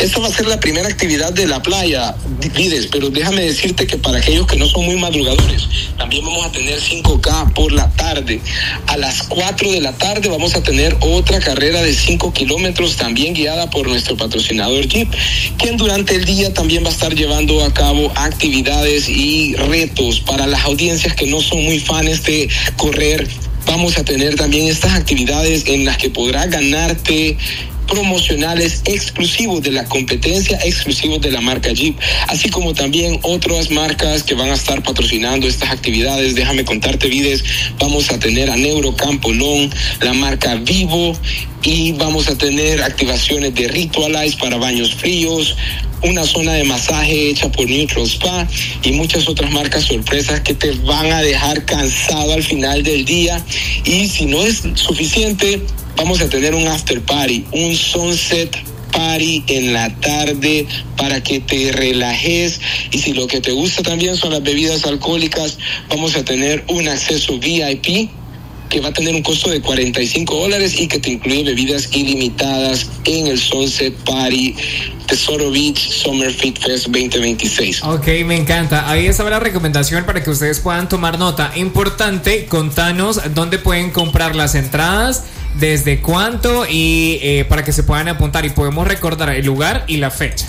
esta va a ser la primera actividad de la playa, Vides, pero déjame decirte que para aquellos que no son muy madrugadores, también vamos a tener 5K por la tarde. A las 4 de la tarde vamos a tener otra carrera de 5 kilómetros, también guiada por nuestro patrocinador Jeep, quien durante el día también va a estar llevando a cabo actividades y retos para las audiencias que no son muy fans de correr. Vamos a tener también estas actividades en las que podrás ganarte promocionales exclusivos de la competencia, exclusivos de la marca Jeep, así como también otras marcas que van a estar patrocinando estas actividades. Déjame contarte, Vides, vamos a tener a Neurocampolón, la marca Vivo, y vamos a tener activaciones de Ritualize para baños fríos, una zona de masaje hecha por Neutral Spa y muchas otras marcas sorpresas que te van a dejar cansado al final del día. Y si no es suficiente, vamos a tener un after party, un sunset party en la tarde para que te relajes. Y si lo que te gusta también son las bebidas alcohólicas, vamos a tener un acceso VIP que va a tener un costo de $45 y que te incluye bebidas ilimitadas en el Sunset Party Tesoro Beach Summer Fit Fest 2026. Ok, me encanta. Ahí estaba la recomendación para que ustedes puedan tomar nota. Importante, contanos dónde pueden comprar las entradas, desde cuánto y para que se puedan apuntar y podemos recordar el lugar y la fecha.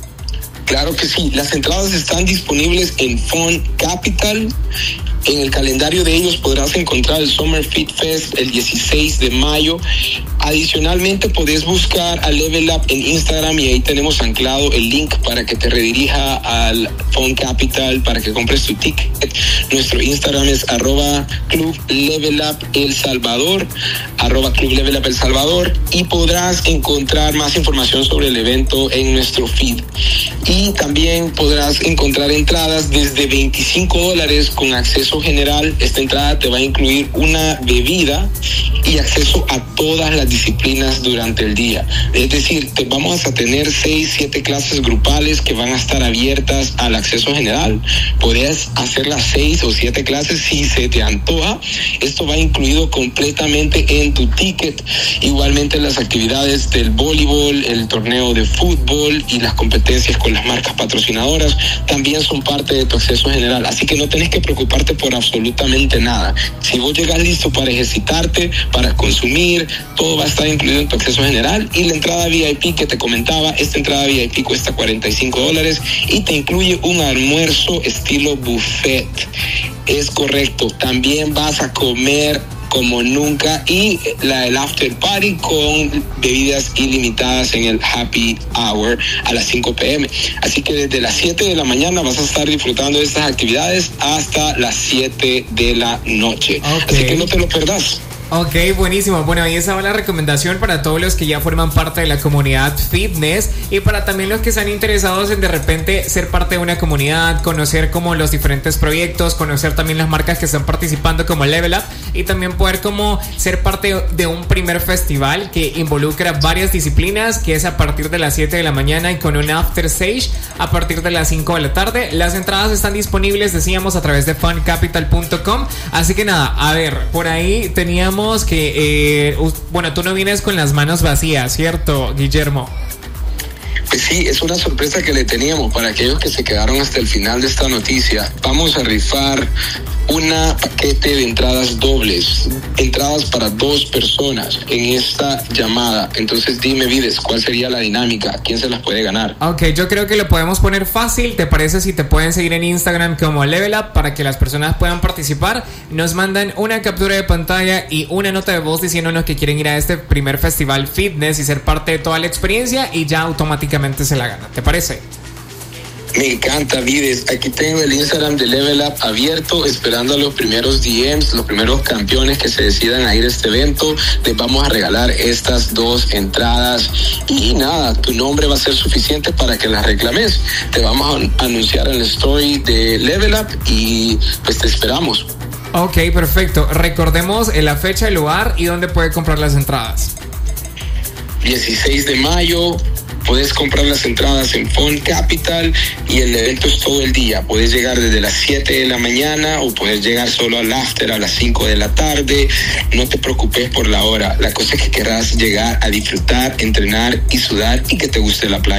Claro que sí, las entradas están disponibles en Fun Capital. En el calendario de ellos podrás encontrar el Summer Fit Fest el 16 de mayo. Adicionalmente, podés buscar a Level Up en Instagram y ahí tenemos anclado el link para que te redirija al Fun Capital para que compres tu ticket. Nuestro Instagram es @Club Level Up El Salvador, @Club Level Up El Salvador, y podrás encontrar más información sobre el evento en nuestro feed. Y también podrás encontrar entradas desde $25 con acceso general. Esta entrada te va a incluir una bebida y acceso a todas las disciplinas durante el día. Es decir, vamos a tener 6-7 clases grupales que van a estar abiertas al acceso general. Podés hacer las 6 o 7 clases si se te antoja. Esto va incluido completamente en tu ticket. Igualmente las actividades del voleibol, el torneo de fútbol y las competencias con las marcas patrocinadoras también son parte de tu acceso general. Así que no tenés que preocuparte por absolutamente nada. Si vos llegas listo para ejercitarte, para consumir, todo va a estar incluido en tu acceso general. Y la entrada VIP que te comentaba, esta entrada VIP cuesta $45 y te incluye un almuerzo estilo buffet. Es correcto, también vas a comer como nunca y el after party con bebidas ilimitadas en el happy hour a las 5 p.m. Así que desde las 7 de la mañana vas a estar disfrutando de estas actividades hasta las 7 de la noche. Okay. Así que no te lo perdás. Ok, buenísimo. Bueno, ahí estaba la recomendación para todos los que ya forman parte de la comunidad fitness y para también los que están interesados en de repente ser parte de una comunidad, conocer como los diferentes proyectos, conocer también las marcas que están participando como Level Up y también poder como ser parte de un primer festival que involucra varias disciplinas, que es a partir de las 7 de la mañana y con un after stage a partir de las 5 de la tarde. Las entradas están disponibles, decíamos, a través de funcapital.com. Así que nada, a ver, por ahí teníamos que, bueno, tú no vienes con las manos vacías, ¿cierto, Guillermo? Pues sí, es una sorpresa que le teníamos para aquellos que se quedaron hasta el final de esta noticia. Vamos a rifar un paquete de entradas dobles, entradas para 2 personas en esta llamada. Entonces dime, Vides, ¿cuál sería la dinámica? ¿Quién se las puede ganar? Ok, yo creo que lo podemos poner fácil. ¿Te parece si te pueden seguir en Instagram como Level Up para que las personas puedan participar? Nos mandan una captura de pantalla y una nota de voz diciéndonos que quieren ir a este primer festival fitness y ser parte de toda la experiencia y ya automáticamente se la ganan. ¿Te parece? Me encanta, Vides. Aquí tengo el Instagram de Level Up abierto, esperando a los primeros DMs, los primeros campeones que se decidan a ir a este evento. Les vamos a regalar estas 2 entradas y nada, tu nombre va a ser suficiente para que las reclames. Te vamos a anunciar en la story de Level Up y pues te esperamos. Ok, perfecto. Recordemos la fecha, el lugar y dónde puede comprar las entradas. 16 de mayo. Puedes comprar las entradas en Fun Capital y el evento es todo el día. Puedes llegar desde las 7 de la mañana o puedes llegar solo al after a las 5 de la tarde. No te preocupes por la hora. La cosa es que querrás llegar a disfrutar, entrenar y sudar y que te guste la playa.